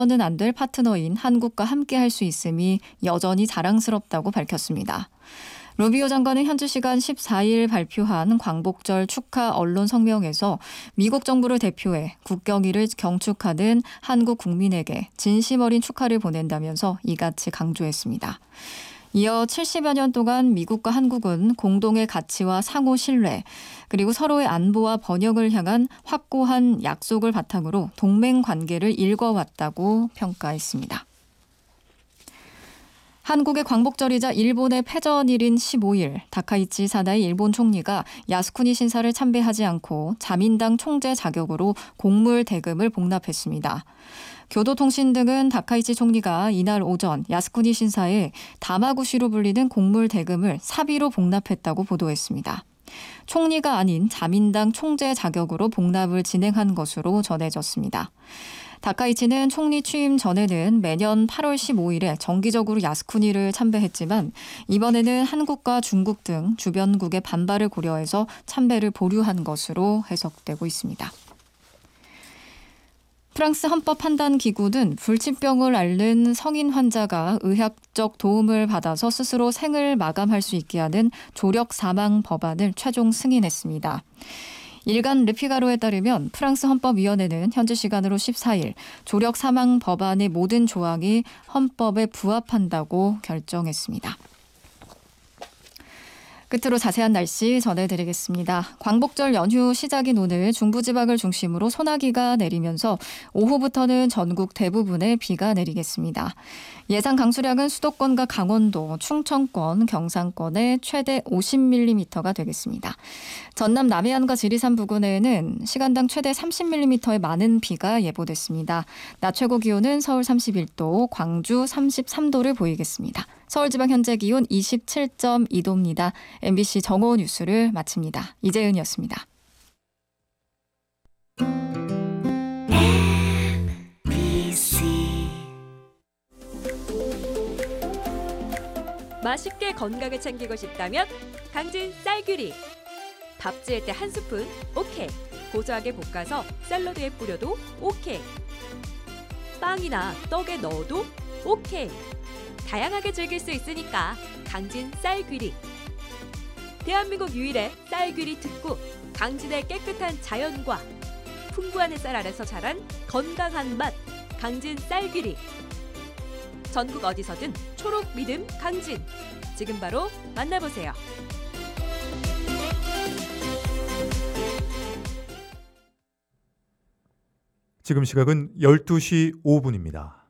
는 안 될 파트너인 한국과 함께할 수 있음이 여전히 자랑스럽다고 밝혔습니다. 루비오 장관은 현지 시간 14일 발표한 광복절 축하 언론 성명에서 미국 정부를 대표해 국경일을 경축하는 한국 국민에게 진심 어린 축하를 보낸다면서 이같이 강조했습니다. 이어 70여 년 동안 미국과 한국은 공동의 가치와 상호 신뢰, 그리고 서로의 안보와 번영을 향한 확고한 약속을 바탕으로 동맹 관계를 일궈왔다고 평가했습니다. 한국의 광복절이자 일본의 패전일인 15일, 다카이치 사다이 일본 총리가 야스쿠니 신사를 참배하지 않고 자민당 총재 자격으로 곡물 대금을 복납했습니다. 교도통신 등은 다카이치 총리가 이날 오전 야스쿠니 신사에 다마구시로 불리는 곡물 대금을 사비로 복납했다고 보도했습니다. 총리가 아닌 자민당 총재 자격으로 복납을 진행한 것으로 전해졌습니다. 다카이치는 총리 취임 전에는 매년 8월 15일에 정기적으로 야스쿠니를 참배했지만 이번에는 한국과 중국 등 주변국의 반발을 고려해서 참배를 보류한 것으로 해석되고 있습니다. 프랑스 헌법판단기구는 불치병을 앓는 성인 환자가 의학적 도움을 받아서 스스로 생을 마감할 수 있게 하는 조력 사망 법안을 최종 승인했습니다. 일간 르피가로에 따르면 프랑스 헌법위원회는 현지 시간으로 14일 조력 사망 법안의 모든 조항이 헌법에 부합한다고 결정했습니다. 끝으로 자세한 날씨 전해드리겠습니다. 광복절 연휴 시작인 오늘 중부지방을 중심으로 소나기가 내리면서 오후부터는 전국 대부분에 비가 내리겠습니다. 예상 강수량은 수도권과 강원도, 충청권, 경상권에 최대 50mm가 되겠습니다. 전남 남해안과 지리산 부근에는 시간당 최대 30mm의 많은 비가 예보됐습니다. 낮 최고 기온은 서울 31도, 광주 33도를 보이겠습니다. 서울지방 현재 기온 27.2도입니다. MBC 정오 뉴스를 마칩니다. 이재은이었습니다. 맛있게 건강을 챙기고 싶다면 강진 쌀귀리. 밥 지을 때 한 스푼 오케이. 고소하게 볶아서 샐러드에 뿌려도 오케이. 빵이나 떡에 넣어도 오케이. 다양하게 즐길 수 있으니까 강진 쌀귀리. 대한민국 유일의 쌀귀리 특구, 강진의 깨끗한 자연과 풍부한 햇살 아래서 자란 건강한 맛, 강진 쌀귀리. 전국 어디서든 초록 믿음 강진. 지금 바로 만나보세요. 지금 시각은 12시 5분입니다.